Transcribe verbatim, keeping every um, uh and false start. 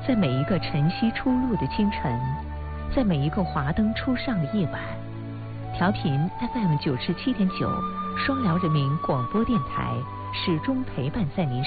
在每一个晨曦初露的清晨，在每一个华灯初上的夜晚，调频 F M 九十七点九，双辽人民广播电台始终陪伴在您